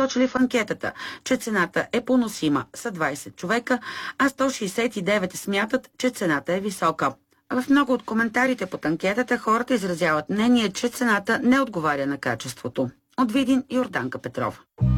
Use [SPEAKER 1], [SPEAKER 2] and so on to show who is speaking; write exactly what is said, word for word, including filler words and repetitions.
[SPEAKER 1] посочили в анкетата, че цената е поносима са двайсет човека, а сто шейсет и девет смятат, че цената е висока. В много от коментарите под анкетата хората изразяват мнение, че цената не отговаря на качеството. От Видин, Йорданка Петрова.